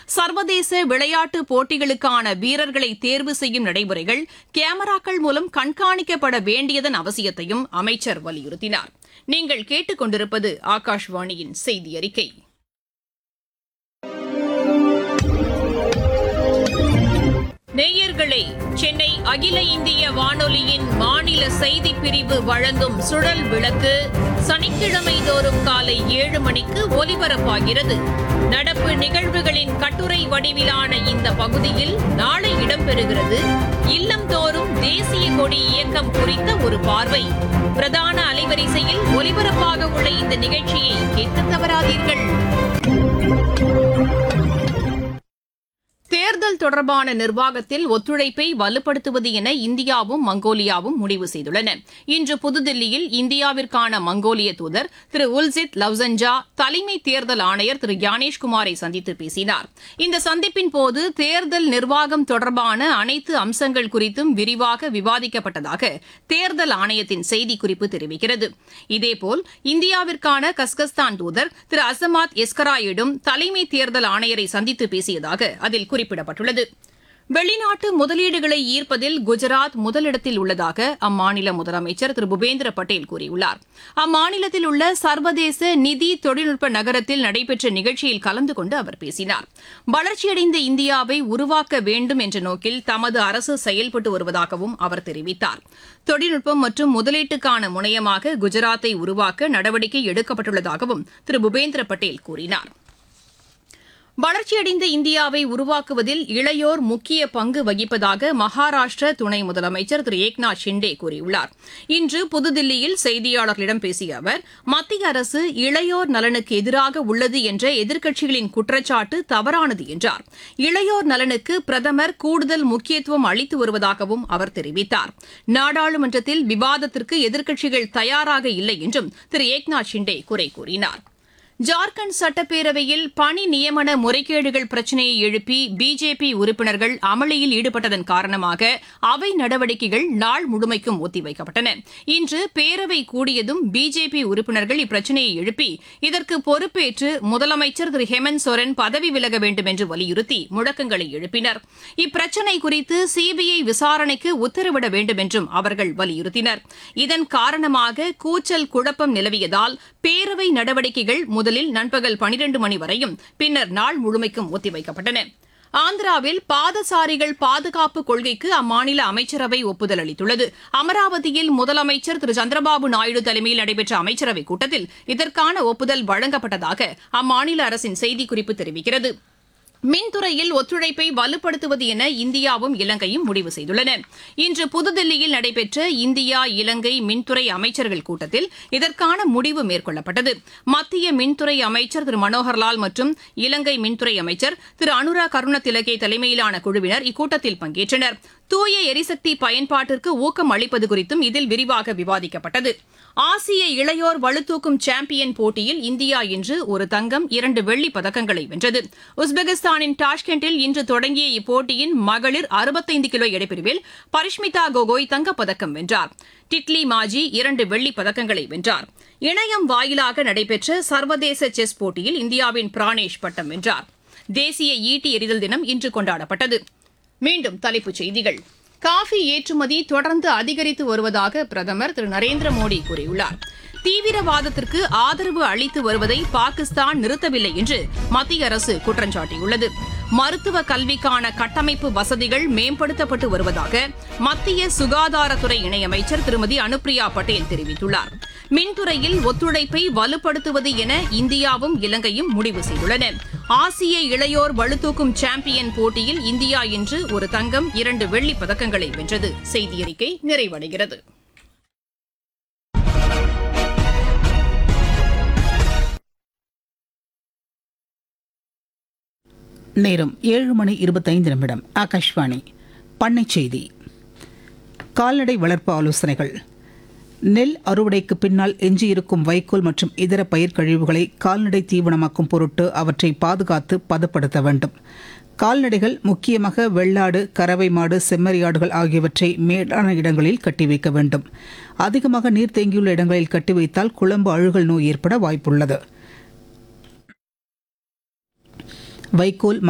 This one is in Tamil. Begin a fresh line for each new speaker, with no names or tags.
சர்வதேச விளையாட்டு போட்டிகளுக்கான வீரர்களை தேர்வு செய்யும் நடைமுறைகள் கேமராக்கள் மூலம் கண்காணிக்கப்பட வேண்டியதன் அவசியத்தையும் அமைச்சர் வலியுறுத்தினார். நீங்கள் கேட்டுக் கொண்டிருப்பது ஆகாஷ்வாணியின் செய்தி அறிக்கை. நேயர்களே, சென்னை அகில இந்திய வானொலியின் மாநில செய்திப் பிரிவு வழங்கும் சுழல் விளக்கு சனிக்கிழமை தோறும் காலை 7 மணிக்கு ஒலிபரப்பாகிறது. நடப்பு நிகழ்வுகளின் கட்டுரை வடிவிலான இந்த பகுதியில் நாளை இடம்பெறுகிறது இல்லம்தோறும் தேசிய கொடி இயக்கம் குறித்த ஒரு பார்வை. பிரதான அலைவரிசையில் ஒலிபரப்பாக உள்ள இந்த நிகழ்ச்சியை கேட்க தவறாதீர்கள். தேர்தல் தொடர்பான நிர்வாகத்தில் ஒத்துழைப்பை வலுப்படுத்துவது என இந்தியாவும் மங்கோலியாவும் முடிவு செய்துள்ளன. இன்று புதுதில்லியில் இந்தியாவிற்கான மங்கோலிய தூதர் திரு உல்சித் லவ்சன்ஜா தலைமை தேர்தல் ஆணையர் திரு ஞானேஷ்குமாரை சந்தித்து பேசினார். இந்த சந்திப்பின் போது தேர்தல் நிர்வாகம் தொடர்பான அனைத்து அம்சங்கள் குறித்தும் விரிவாக விவாதிக்கப்பட்டதாக தேர்தல் ஆணையத்தின் செய்திக்குறிப்பு தெரிவிக்கிறது. இதேபோல் இந்தியாவிற்கான கஸ்கஸ்தான் தூதர் திரு அசமாத் எஸ்கராயிடும் தலைமை தேர்தல் ஆணையரை சந்தித்து பேசியதாக அதில் குறிப்பிடப்பட்டுள்ளது. வெளிநாட்டு முதலீடுகளை ஈர்ப்பதில் குஜராத் முதலிடத்தில் உள்ளதாக அம்மாநில முதலமைச்சர் திரு பூபேந்திர பட்டேல் கூறியுள்ளார். அம்மாநிலத்தில் உள்ள சர்வதேச நிதி தொழில்நுட்ப நகரத்தில் நடைபெற்ற நிகழ்ச்சியில் கலந்து கொண்டு அவர் பேசினார். வளர்ச்சியடைந்த இந்தியாவை உருவாக்க வேண்டும் என்ற நோக்கில் தமது அரசு செயல்பட்டு வருவதாகவும் அவர் தெரிவித்தார். தொழில்நுட்பம் மற்றும் முதலீட்டுக்கான முனையமாக குஜராத்தை உருவாக்க நடவடிக்கை எடுக்கப்பட்டுள்ளதாகவும் திரு பூபேந்திர பட்டேல் கூறினார். வளர்ச்சியடைந்த இந்தியாவை உருவாக்குவதில் இளையோர் முக்கிய பங்கு வகிப்பதாக மகாராஷ்டிர துணை முதலமைச்சர் திரு ஏக்நாத் ஷிண்டே கூறியுள்ளார். இன்று புதுதில்லியில் செய்தியாளர்களிடம் பேசிய அவர், மத்திய அரசு இளையோர் நலனுக்கு எதிராக உள்ளது என்ற எதிர்க்கட்சிகளின் குற்றச்சாட்டு தவறானது என்றார். இளையோர் நலனுக்கு பிரதமர் கூடுதல் முக்கியத்துவம் அளித்து வருவதாகவும் அவர் தெரிவித்தார். நாடாளுமன்றத்தில் விவாதத்திற்கு எதிர்க்கட்சிகள் தயாராக இல்லை என்றும் திரு ஏக்நாத் ஷிண்டே குறை கூறினார். ஜார்க்கண்ட் சட்டப்பேரவையில் பணி நியமன முறைகேடுகள் பிரச்சினையை எழுப்பி பிஜேபி உறுப்பினர்கள் அமளியில் ஈடுபட்டதன் காரணமாக அவை நடவடிக்கைகள் நாள் முழுமைக்கும் ஒத்திவைக்கப்பட்டன. இன்று பேரவை கூடியதும் பிஜேபி உறுப்பினர்கள் இப்பிரச்சினையை எழுப்பி இதற்கு பொறுப்பேற்று முதலமைச்சர் திரு ஹேமந்த் சோரன் பதவி விலக வேண்டும் என்று வலியுறுத்தி முழக்கங்களை எழுப்பினர். இப்பிரச்சினை குறித்து சிபிஐ விசாரணைக்கு உத்தரவிட வேண்டும் என்றும் அவர்கள் வலியுறுத்தினர். இதன் காரணமாக கூச்சல் குழப்பம் நிலவியதால் பேரவை நடவடிக்கைகள் முதலில் நண்பகல் 12 மணி வரையும் பின்னர் நாள் முழுமைக்கும் ஒத்திவைக்கப்பட்டன. ஆந்திராவில் பாதசாரிகள் பாதுகாப்பு கொள்கைக்கு அம்மாநில அமைச்சரவை ஒப்புதல் அளித்துள்ளது. அமராவதியில் முதலமைச்சர் திரு சந்திரபாபு நாயுடு தலைமையில் நடைபெற்ற அமைச்சரவைக் கூட்டத்தில் இதற்கான ஒப்புதல் வழங்கப்பட்டதாக அம்மாநில அரசின் செய்திக்குறிப்பு தெரிவிக்கிறது. மின்துறையில் ஒத்துழைப்பை வலுப்படுத்துவது என இந்தியாவும் இலங்கையும் முடிவு செய்துள்ளன. இன்று புதுதில்லியில் நடைபெற்ற இந்தியா இலங்கை மின்துறை அமைச்சர்கள் கூட்டத்தில் இதற்கான முடிவு மேற்கொள்ளப்பட்டது. மத்திய மின்துறை அமைச்சர் திரு மனோகர்லால் மற்றும் இலங்கை மின்துறை அமைச்சர் திரு அனுரா கருணதிலகே தலைமையிலான குழுவினர் இக்கூட்டத்தில் பங்கேற்றனர். தூய எரிசக்தி பயன்பாட்டிற்கு ஊக்கம் அளிப்பது குறித்தும் இதில் விரிவாக விவாதிக்கப்பட்டது. ஆசிய இளையோர் பளுதூக்கும் சாம்பியன் போட்டியில் இந்தியா இன்று ஒரு தங்கம் 2 வெள்ளிப் பதக்கங்களை வென்றது. உஸ்பெகிஸ்தானின் டாஷ்கெண்டில் இன்று தொடங்கிய இப்போட்டியின் மகளிர் 65 கிலோ எடைப்பிரிவில் பரிஷ்மிதா கோகோய் தங்கப்பதக்கம் வென்றார். டிட்லி மாஜி 2 வெள்ளிப் பதக்கங்களை வென்றார். இணையம் வாயிலாக நடைபெற்ற சர்வதேச செஸ் போட்டியில் இந்தியாவின் பிரானேஷ் பட்டம் வென்றார். தேசிய ஈட்டி எறிதல் தினம் இன்று கொண்டாடப்பட்டது. மீண்டும் தலைப்புச் செய்திகள். காஃபி ஏற்றுமதி தொடர்ந்து அதிகரித்து வருவதாக பிரதமர் திரு நரேந்திர மோடி கூறியுள்ளார். தீவிரவாதத்திற்கு ஆதரவு அளித்து வருவதை பாகிஸ்தான் நிறுத்தவில்லை என்று மத்திய அரசு குற்றம் சாட்டியுள்ளது. மருத்துவ கல்விக்கான கட்டமைப்பு வசதிகள் மேம்படுத்தப்பட்டு வருவதாக மத்திய சுகாதாரத்துறை இணையமைச்சர் திருமதி அனுப்பிரியா பட்டேல் தெரிவித்துள்ளார். மின்துறையில் ஒத்துழைப்பை வலுப்படுத்துவது என இந்தியாவும் இலங்கையும் முடிவு செய்துள்ளன. ஆசிய இளையோர் பளுதூக்கும் சாம்பியன் போட்டியில் இந்தியா இன்று ஒரு தங்கம் 2 வெள்ளிப் பதக்கங்களை வென்றது. செய்தியறிக்கை நிறைவடைகிறது.
நேரம் 7:25 ஆகாஷ்வாணி. பண்ணைச் செய்தி. கால்நடை வளர்ப்பு ஆலோசனைகள். நெல் அறுவடைக்கு பின்னால் எஞ்சியிருக்கும் வைக்கோல் மற்றும் இதர பயிர் கழிவுகளை கால்நடை தீவனமாக்கும் பொருட்டு அவற்றை பாதுகாத்து பதப்படுத்த வேண்டும். கால்நடைகள், முக்கியமாக வெள்ளாடு, கறவை மாடு, செம்மறியாடுகள் ஆகியவற்றை மேடான இடங்களில் கட்டி வைக்க வேண்டும். அதிகமாக நீர் தேங்கியுள்ள இடங்களில் கட்டி வைத்தால் குழம்பு அழுகல் நோய் ஏற்பட வாய்ப்புள்ளது. வைக்கோல்